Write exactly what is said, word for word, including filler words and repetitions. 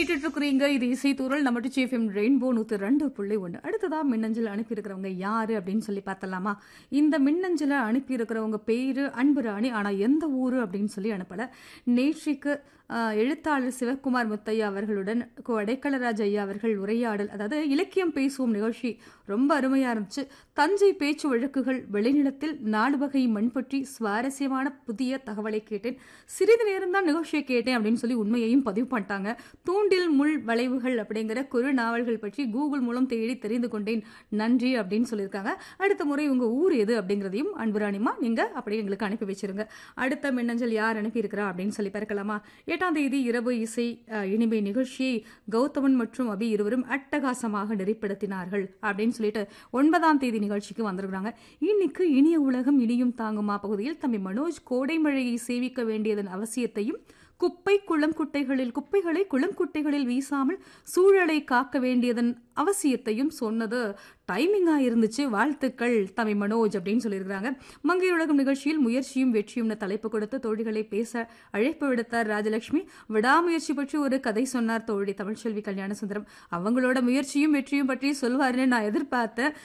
கேட்டுட்டு இருக்கிறீங்க. இது இசைத்தூரல் நம்ம டிஎஃப்எம் ரெயின்போ நூற்று ரெண்டு புள்ளி ஒன்று. அடுத்ததா மின்னஞ்சல் அனுப்பியிருக்கிறவங்க யாரு அப்படின்னு சொல்லி பார்த்தலாமா? இந்த மின்னஞ்சலை அனுப்பியிருக்கிறவங்க பேரு அன்புராணி. ஆனா எந்த ஊரு அப்படின்னு சொல்லி அனுப்பல. நேற்றிக்கு அஹ், எழுத்தாளர் சிவகுமார் முத்தையா அவர்களுடன் கொடைக்கலராஜ் ஐயா அவர்கள் உரையாடல், அதாவது இலக்கியம் பேசுவோம் நிகழ்ச்சி ரொம்ப அருமையா இருந்துச்சு. தஞ்சை பேச்சு வழக்குகள், வெளிநிலத்தில் நாடு வகை மண் பற்றி சுவாரஸ்யமான புதிய தகவலை கேட்டேன். சிறிது நேரம் தான் நிகழ்ச்சியை கேட்டேன் அப்படின்னு சொல்லி உண்மையையும் பதிவு பண்ணிட்டாங்க. தூண்டில் முள் வளைவுகள் அப்படிங்கிற குறு நாவல்கள் பற்றி கூகுள் மூலம் தேடி தெரிந்து கொண்டேன். நன்றி அப்படின்னு சொல்லியிருக்காங்க. அடுத்த முறை உங்க ஊர் எது அப்படிங்கிறதையும் அன்புராணிமா நீங்க அப்படியே எங்களுக்கு அனுப்பி வச்சிருங்க. அடுத்த மின்னஞ்சல் யார் அனுப்பியிருக்கிறா அப்படின்னு சொல்லி பார்க்கலாமா? எட்டாம் தேதி இரவு இசை அஹ், இனிமை நிகழ்ச்சியை கௌதமன் மற்றும் அபி இருவரும் அட்டகாசமாக நெறிப்படுத்தினார்கள் அப்படின்னு சொல்லிட்டு ஒன்பதாம் தேதி நிகழ்ச்சிக்கு வந்திருக்கிறாங்க. இன்னைக்கு இனிய உலகம் இனியும் தாங்குமா பகுதியில் தம்பி மனோஜ் கோடை மழையை சேவிக்க வேண்டியதன் அவசியத்தையும், குப்பை குளம் குட்டைகளில் குப்பைகளை குளம் குட்டைகளில் வீசாமல் சூழலை காக்க வேண்டியதன் அவசியத்தையும் சொன்னது டைமிங்கா இருந்துச்சு. வாழ்த்துக்கள் தம்பி மனோஜ் அப்படின்னு சொல்லியிருக்கிறாங்க. மங்கை உலகம் நிகழ்ச்சியில் முயற்சியும் வெற்றியும்னு தலைப்பு கொடுத்து தோழிகளை பேச அழைப்பு விடுத்தார் ராஜலட்சுமி. விடாமுயற்சி பற்றி ஒரு கதை சொன்னார் தோழி தமிழ்ச்செல்வி கல்யாண சுந்தரம். அவங்களோட முயற்சியும் வெற்றியும் பற்றி சொல்வாருன்னு நான் எதிர்பார்த்தேன்.